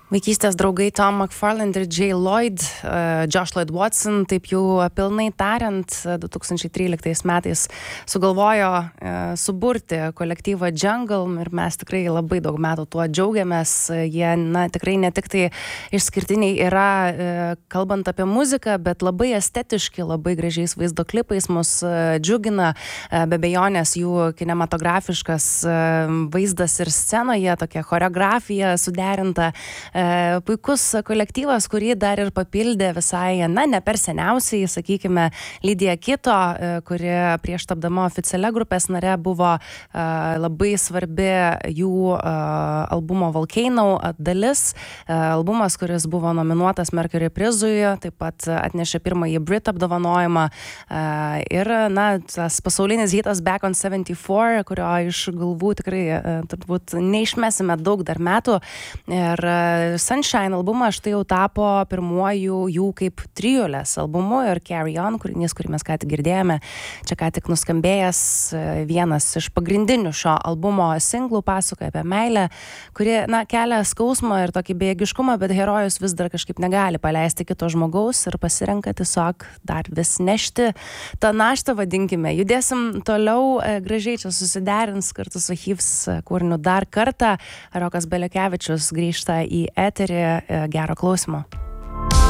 Vaikystės draugai Tom McFarland ir Jay Lloyd, Josh Lloyd Watson, taip jau pilnai tariant, 2013 metais sugalvojo suburti kolektyvą Jungle ir mes tikrai labai daug metų tuo džiaugiamės. Jie, tikrai ne tik tai išskirtiniai yra, kalbant apie muziką, bet labai estetiški, labai gražiais vaizdo klipais mus džiugina, be abejonės jų kinematografiškas vaizdas ir scenoje, tokia choreografija suderinta. Puikus kolektyvas, kurį dar ir papildė visai, ne per seniausiai, sakykime, Lidija Kito, kuri prieš tapdama oficialia grupės nare buvo labai svarbi jų albumo Volcano dalis. Albumas, kuris buvo nominuotas Mercury prizui, taip pat atnešė pirmąjį Brit apdovanojimą. Ir, tas pasaulinis hitas Back on 74, kurio iš galvų tikrai turbūt neišmesime daug dar metų. Ir Sunshine albumas štai jau tapo pirmuoju jų kaip trijulės albumu ir Carry On, kūrinys, kurį mes ką tik girdėjome, čia ką tik nuskambėjęs vienas iš pagrindinių šio albumo singlų, pasakoja apie meilę, kuri, kelia skausmą ir tokį bejėgiškumą, bet herojus vis dar kažkaip negali paleisti kito žmogaus ir pasirenka tiesiog dar vis nešti tą naštą, vadinkime. Judėsim toliau, gražiai čia susiderins kartu su Hyves kūriniu dar kartą. Rokas Belekevičius grįžta į eterį, gero klausimo.